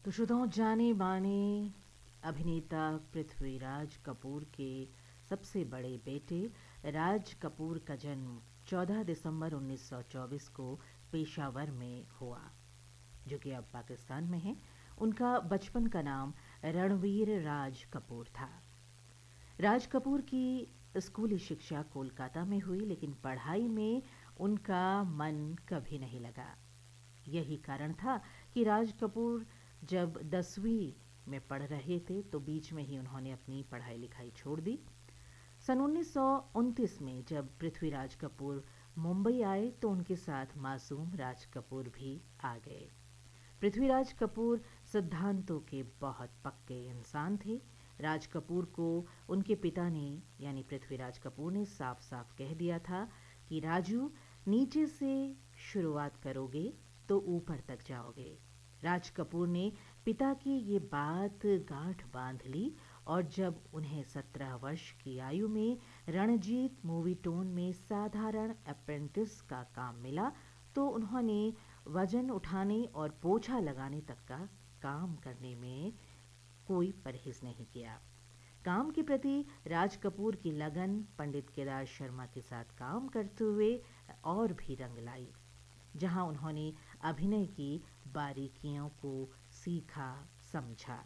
तो श्रोताओं, जाने माने अभिनेता पृथ्वीराज कपूर के सबसे बड़े बेटे राज कपूर का जन्म 14 दिसंबर 1924 को पेशावर में हुआ, जो कि अब पाकिस्तान में है। उनका बचपन का नाम रणवीर राज कपूर था। राज कपूर की स्कूली शिक्षा कोलकाता में हुई, लेकिन पढ़ाई में उनका मन कभी नहीं लगा। यही कारण था कि राज कपूर जब 10वीं में पढ़ रहे थे तो बीच में ही उन्होंने अपनी पढ़ाई लिखाई छोड़ दी। सन 1929 में जब पृथ्वीराज कपूर मुंबई आए तो उनके साथ मासूम राज कपूर भी आ गए। पृथ्वीराज कपूर सिद्धांतों के बहुत पक्के इंसान थे। राज कपूर को उनके पिता ने यानी पृथ्वीराज कपूर ने साफ साफ कह दिया था कि राजू, नीचे से शुरुआत करोगे तो ऊपर तक जाओगे। राज कपूर ने पिता की ये बात गांठ बांध ली और जब उन्हें 17 वर्ष की आयु में रणजीत मूवी टोन में साधारण अप्रेंटिस का काम मिला तो उन्होंने वजन उठाने और पोछा लगाने तक का काम करने में कोई परहेज नहीं किया। काम के प्रति राज कपूर की लगन पंडित केदार शर्मा के साथ काम करते हुए और भी रंग लाई, जहां उन्होंने अभिनय की बारीकियों को सीखा, समझा।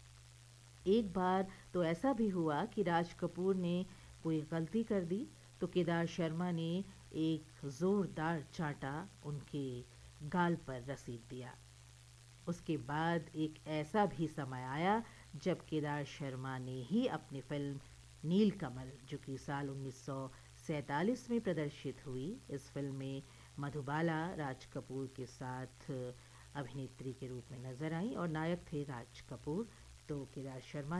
एक बार तो ऐसा भी हुआ कि राज कपूर ने कोई गलती कर दी तो केदार शर्मा ने एक जोरदार चांटा उनके गाल पर रसीद दिया। उसके बाद एक ऐसा भी समय आया जब केदार शर्मा ने ही अपनी फिल्म नीलकमल, जो कि साल 1947 में प्रदर्शित हुई, इस फिल्म में मधुबाला राज कपूर के साथ अभिनेत्री के रूप में नजर आई और नायक थे राज कपूर। तो केदार शर्मा